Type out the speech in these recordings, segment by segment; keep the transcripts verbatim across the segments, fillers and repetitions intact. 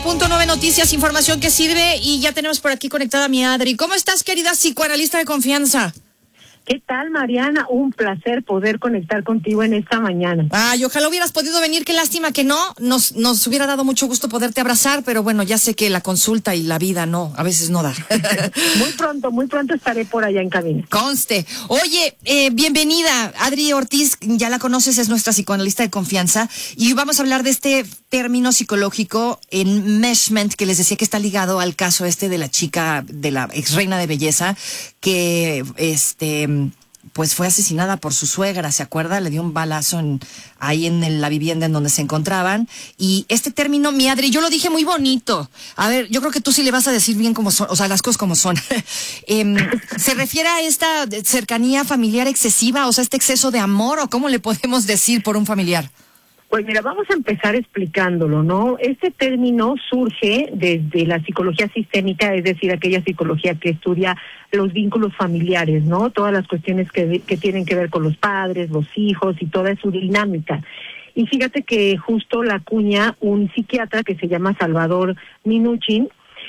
punto nueve Noticias, información que sirve, y ya tenemos por aquí conectada a mi Adri. ¿Cómo estás, querida psicoanalista de confianza? ¿Qué tal, Mariana? Un placer poder conectar contigo en esta mañana. Ay, ojalá hubieras podido venir, qué lástima que no. Nos, nos hubiera dado mucho gusto poderte abrazar, pero bueno, ya sé que la consulta y la vida no, a veces no da. Muy pronto, muy pronto estaré por allá en cabina. Conste. Oye, eh, bienvenida, Adri Ortiz, ya la conoces, es nuestra psicoanalista de confianza, y vamos a hablar de este término psicológico, enmeshment, que les decía que está ligado al caso este de la chica, de la ex reina de belleza, que este pues fue asesinada por su suegra, ¿se acuerda? Le dio un balazo en, ahí en el, la vivienda en donde se encontraban. Y este término, mi Adri, yo lo dije muy bonito. A ver, yo creo que tú sí le vas a decir bien como son, o sea, las cosas como son. eh, ¿Se refiere a esta cercanía familiar excesiva, o sea, este exceso de amor, o cómo le podemos decir por un familiar? Pues mira, vamos a empezar explicándolo, ¿no? Este término surge desde la psicología sistémica, es decir, aquella psicología que estudia los vínculos familiares, ¿no? Todas las cuestiones que, que tienen que ver con los padres, los hijos y toda su dinámica. Y fíjate que justo la acuña un psiquiatra que se llama Salvador Minuchin,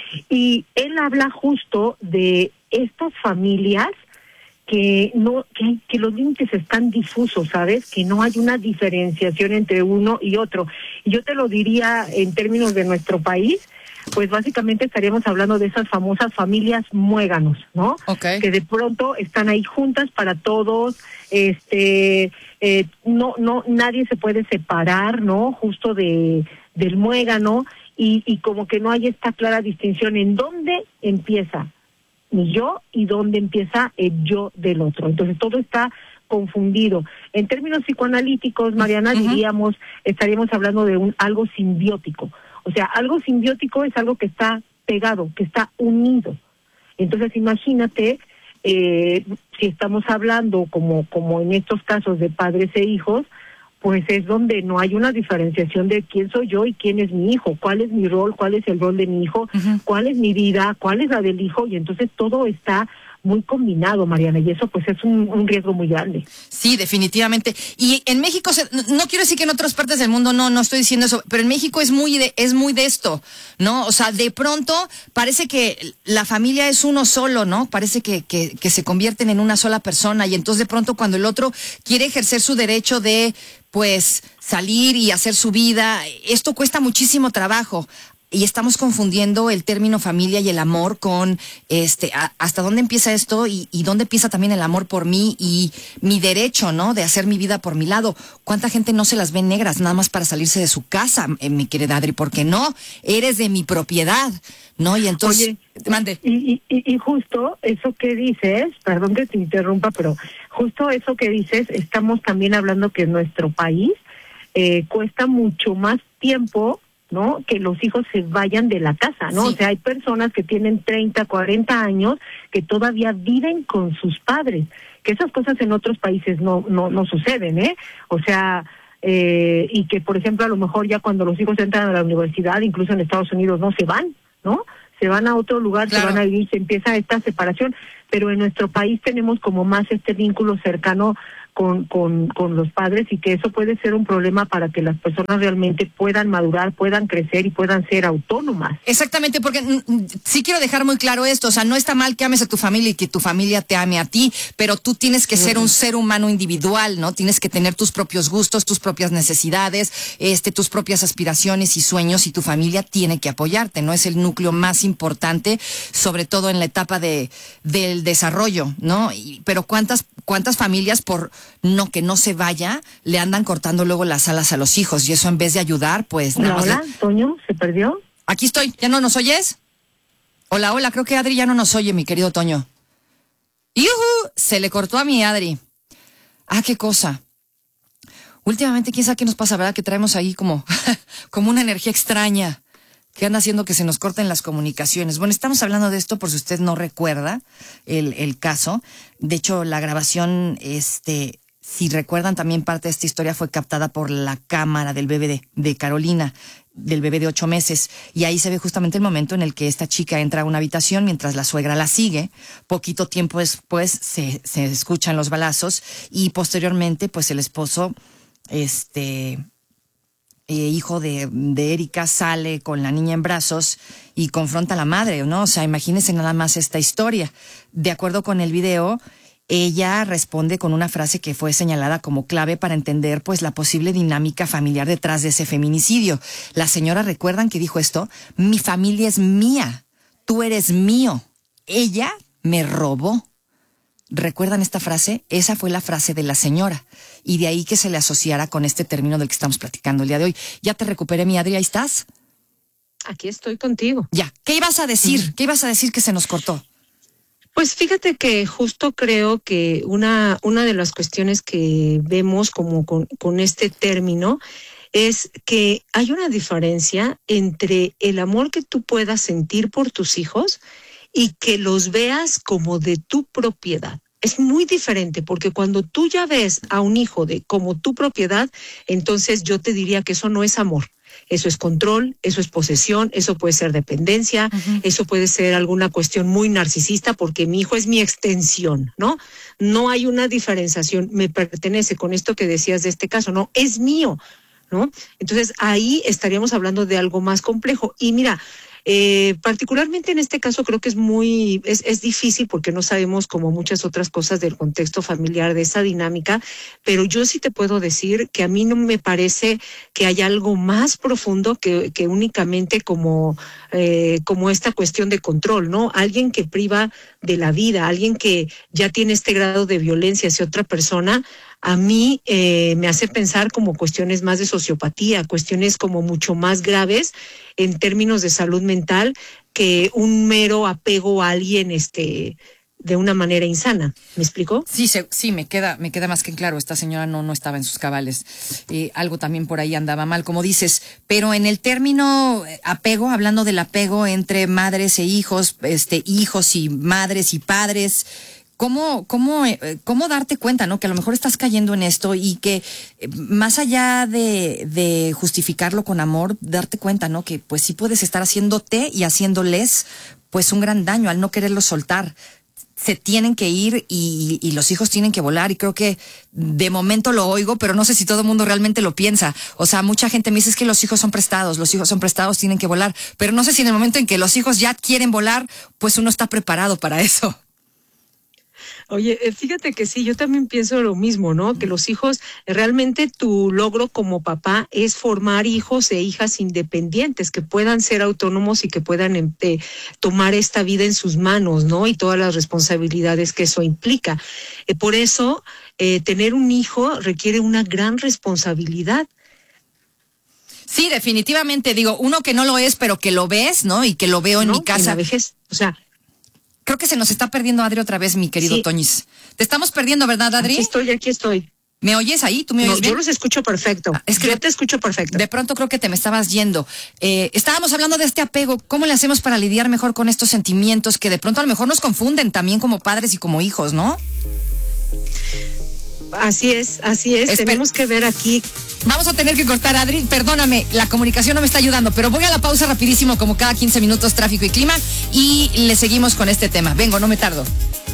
y él habla justo de estas familias que no que, que los límites están difusos, ¿sabes? Que no hay una diferenciación entre uno y otro. Y yo te lo diría en términos de nuestro país, pues básicamente estaríamos hablando de esas famosas familias muéganos, ¿no? Okay. Que de pronto están ahí juntas para todos, este, eh, no, no, nadie se puede separar, ¿no? Justo de del muégano, y, y como que no hay esta clara distinción en dónde empieza mi yo y dónde empieza el yo del otro. Entonces todo está confundido. En términos psicoanalíticos, Mariana, uh-huh. diríamos, estaríamos hablando de un algo simbiótico. O sea, algo simbiótico es algo que está pegado, que está unido. Entonces imagínate, eh, si estamos hablando como, como en estos casos de padres e hijos, pues es donde no hay una diferenciación de quién soy yo y quién es mi hijo, cuál es mi rol, cuál es el rol de mi hijo, uh-huh. cuál es mi vida, cuál es la del hijo, y entonces todo está muy combinado, Mariana, y eso pues es un, un riesgo muy grande. Sí, definitivamente. Y en México, se, no quiero decir que en otras partes del mundo, no, no estoy diciendo eso, pero en México es muy de, es muy de esto, ¿no? O sea, de pronto parece que la familia es uno solo, ¿no? Parece que, que, que se convierten en una sola persona, y entonces de pronto cuando el otro quiere ejercer su derecho de, pues, salir y hacer su vida, esto cuesta muchísimo trabajo. Y estamos confundiendo el término familia y el amor con este a, hasta dónde empieza esto y, y dónde empieza también el amor por mí y mi derecho, ¿no? De hacer mi vida por mi lado. ¿Cuánta gente no se las ve negras nada más para salirse de su casa, eh, mi querida Adri? Porque no, eres de mi propiedad, ¿no? Y entonces, oye, mande. Y, y, y justo eso que dices, perdón que te interrumpa, pero justo eso que dices, estamos también hablando que en nuestro país eh, cuesta mucho más tiempo, ¿no? Que los hijos se vayan de la casa, ¿no? Sí. O sea, hay personas que tienen treinta, cuarenta años que todavía viven con sus padres, que esas cosas en otros países no no no suceden, ¿eh? O sea, eh, y que por ejemplo a lo mejor ya cuando los hijos entran a la universidad, incluso en Estados Unidos, no se van, ¿no? Se van a otro lugar, claro. Se van a vivir, se empieza esta separación, pero en nuestro país tenemos como más este vínculo cercano con, con, con los padres, y que eso puede ser un problema para que las personas realmente puedan madurar, puedan crecer y puedan ser autónomas. Exactamente, porque mm, sí quiero dejar muy claro esto, o sea, no está mal que ames a tu familia y que tu familia te ame a ti, pero tú tienes que ser un ser humano individual, ¿no? Tienes que tener tus propios gustos, tus propias necesidades, este, tus propias aspiraciones y sueños, y tu familia tiene que apoyarte, ¿no? Es el núcleo más importante, sobre todo en la etapa de del desarrollo, ¿no? Y, pero cuántas cuántas familias por no que no se vaya le andan cortando luego las alas a los hijos, y eso en vez de ayudar, pues nada más. Hola, le... Toño, ¿se perdió? Aquí estoy, ¿ya no nos oyes? Hola, hola, creo que Adri ya no nos oye, mi querido Toño. ¡Yuhu! Se le cortó a mi Adri. Ah, qué cosa. Últimamente, quién sabe qué nos pasa, ¿verdad? Que traemos ahí como, como una energía extraña que anda haciendo que se nos corten las comunicaciones. Bueno, estamos hablando de esto por si usted no recuerda el, el caso. De hecho, la grabación, este, si recuerdan, también parte de esta historia fue captada por la cámara del bebé de, de Carolina, del bebé de ocho meses. Y ahí se ve justamente el momento en el que esta chica entra a una habitación mientras la suegra la sigue. Poquito tiempo después se, se escuchan los balazos, y posteriormente, pues el esposo, este... eh, hijo de, de Erika, sale con la niña en brazos y confronta a la madre, ¿no? O sea, imagínense nada más esta historia. De acuerdo con el video, ella responde con una frase que fue señalada como clave para entender, pues, la posible dinámica familiar detrás de ese feminicidio. La señora, ¿recuerdan que dijo esto? Mi familia es mía, tú eres mío. Ella me robó. ¿Recuerdan esta frase? Esa fue la frase de la señora. Y de ahí que se le asociara con este término del que estamos platicando el día de hoy. Ya te recuperé, mi Adri, ¿ahí estás? Aquí estoy contigo. Ya. ¿Qué ibas a decir? Uh-huh. ¿Qué ibas a decir que se nos cortó? Pues fíjate que justo creo que una, una de las cuestiones que vemos como con, con este término es que hay una diferencia entre el amor que tú puedas sentir por tus hijos y que los veas como de tu propiedad. Es muy diferente, porque cuando tú ya ves a un hijo de como tu propiedad, entonces yo te diría que eso no es amor. Eso es control, eso es posesión, eso puede ser dependencia, uh-huh. Eso puede ser alguna cuestión muy narcisista, porque mi hijo es mi extensión, ¿no? No hay una diferenciación, me pertenece, con esto que decías de este caso, no, es mío, ¿no? Entonces ahí estaríamos hablando de algo más complejo. Y mira, Eh, particularmente en este caso creo que es muy, es, es difícil porque no sabemos como muchas otras cosas del contexto familiar, de esa dinámica, pero yo sí te puedo decir que a mí no me parece que haya algo más profundo que, que únicamente como, eh, como esta cuestión de control, ¿no? Alguien que priva de la vida, alguien que ya tiene este grado de violencia hacia otra persona, a mí eh, me hace pensar como cuestiones más de sociopatía, cuestiones como mucho más graves en términos de salud mental que un mero apego a alguien este, de una manera insana. ¿Me explico? Sí, se, sí, me queda, me queda más que claro. Esta señora no, no estaba en sus cabales. Eh, algo también por ahí andaba mal, como dices. Pero en el término apego, hablando del apego entre madres e hijos, este, hijos y madres y padres, ¿Cómo, cómo, cómo darte cuenta, ¿no? Que a lo mejor estás cayendo en esto y que más allá de, de justificarlo con amor, darte cuenta, ¿no? Que pues sí puedes estar haciéndote y haciéndoles pues un gran daño al no quererlo soltar. Se tienen que ir y, y los hijos tienen que volar, y creo que de momento lo oigo, pero no sé si todo el mundo realmente lo piensa. O sea, mucha gente me dice es que los hijos son prestados, los hijos son prestados, tienen que volar, pero no sé si en el momento en que los hijos ya quieren volar, pues uno está preparado para eso. Oye, fíjate que sí, yo también pienso lo mismo, ¿no? Que los hijos, realmente tu logro como papá es formar hijos e hijas independientes, que puedan ser autónomos y que puedan eh, tomar esta vida en sus manos, ¿no? Y todas las responsabilidades que eso implica. Eh, por eso, eh, tener un hijo requiere una gran responsabilidad. Sí, definitivamente, digo, uno que no lo es, pero que lo ves, ¿no? Y que lo veo en ¿no? mi casa. En la vejez, o sea... Creo que se nos está perdiendo Adri otra vez, mi querido sí. Toñis. Te estamos perdiendo, ¿verdad, Adri? Aquí estoy, aquí estoy. ¿Me oyes ahí? ¿Tú me oyes no, bien? Yo los escucho perfecto. Ah, es que yo te escucho perfecto. De pronto creo que te me estabas yendo. Eh, estábamos hablando de este apego. ¿Cómo le hacemos para lidiar mejor con estos sentimientos que de pronto a lo mejor nos confunden también como padres y como hijos, ¿no? Así es, así es. Esper- Tenemos que ver aquí. Vamos a tener que cortar, Adri. Perdóname, la comunicación no me está ayudando, pero voy a la pausa rapidísimo, como cada quince minutos, tráfico y clima, y le seguimos con este tema. Vengo, no me tardo.